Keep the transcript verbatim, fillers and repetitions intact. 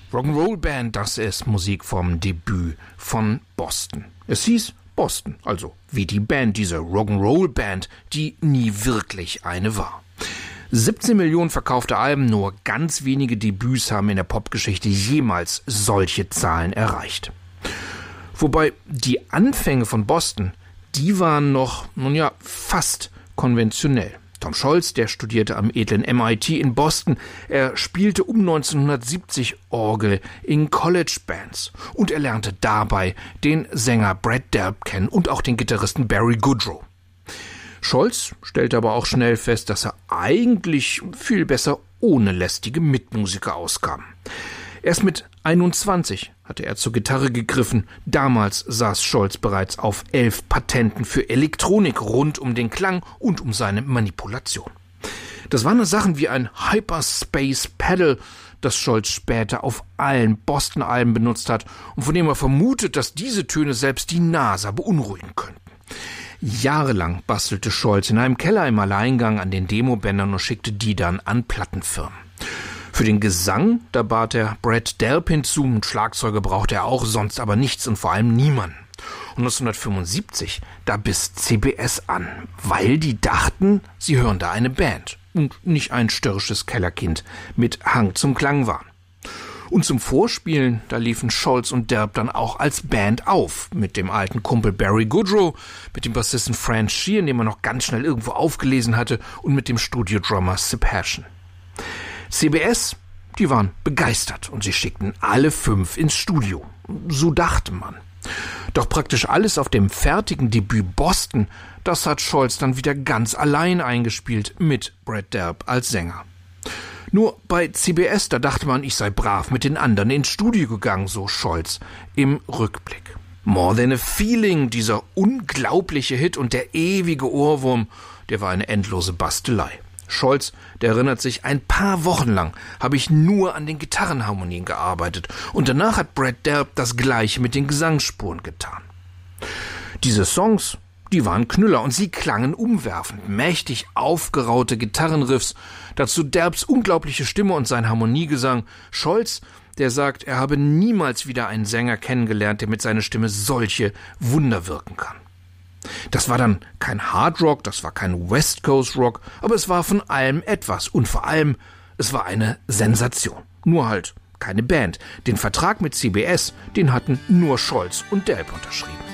Rock'n'Roll Band, das ist Musik vom Debüt von Boston. Es hieß Boston, also wie die Band, diese Rock'n'Roll Band, die nie wirklich eine war. siebzehn Millionen verkaufte Alben, nur ganz wenige Debüts haben in der Popgeschichte jemals solche Zahlen erreicht. Wobei die Anfänge von Boston, die waren noch, nun ja, fast konventionell. Tom Scholz, der studierte am edlen M I T in Boston. Er spielte um neunzehnhundertsiebzig Orgel in College-Bands. Und er lernte dabei den Sänger Brad Delp kennen und auch den Gitarristen Barry Goodrow. Scholz stellte aber auch schnell fest, dass er eigentlich viel besser ohne lästige Mitmusiker auskam. Erst mit einundzwanzig hatte er zur Gitarre gegriffen. Damals saß Scholz bereits auf elf Patenten für Elektronik rund um den Klang und um seine Manipulation. Das waren Sachen wie ein Hyperspace Pedal, das Scholz später auf allen Boston-Alben benutzt hat und von dem er vermutet, dass diese Töne selbst die NASA beunruhigen könnten. Jahrelang bastelte Scholz in einem Keller im Alleingang an den Demobändern und schickte die dann an Plattenfirmen. Für den Gesang, da bat er Brad Delp hinzu, und Schlagzeuger brauchte er auch, sonst aber nichts und vor allem niemanden. Und neunzehnhundertfünfundsiebzig, da biss C B S an, weil die dachten, sie hören da eine Band und nicht ein störrisches Kellerkind mit Hang zum Klang waren. Und zum Vorspielen, da liefen Scholz und Delp dann auch als Band auf, mit dem alten Kumpel Barry Goodrow, mit dem Bassisten Fran Sheeran, den man noch ganz schnell irgendwo aufgelesen hatte, und mit dem Studio-Drummer Sebastian. C B S, die waren begeistert und sie schickten alle fünf ins Studio. So dachte man. Doch praktisch alles auf dem fertigen Debüt Boston, das hat Scholz dann wieder ganz allein eingespielt mit Brad Delp als Sänger. Nur bei C B S, da dachte man, ich sei brav mit den anderen ins Studio gegangen, so Scholz im Rückblick. More Than a Feeling, dieser unglaubliche Hit und der ewige Ohrwurm, der war eine endlose Bastelei. Scholz, der erinnert sich, ein paar Wochen lang habe ich nur an den Gitarrenharmonien gearbeitet und danach hat Brad Delp das Gleiche mit den Gesangsspuren getan. Diese Songs, die waren Knüller und sie klangen umwerfend, mächtig aufgeraute Gitarrenriffs, dazu Delps unglaubliche Stimme und sein Harmoniegesang. Scholz, der sagt, er habe niemals wieder einen Sänger kennengelernt, der mit seiner Stimme solche Wunder wirken kann. Das war dann kein Hardrock, das war kein West Coast Rock, aber es war von allem etwas und vor allem, es war eine Sensation. Nur halt keine Band. Den Vertrag mit C B S, den hatten nur Scholz und Delp unterschrieben.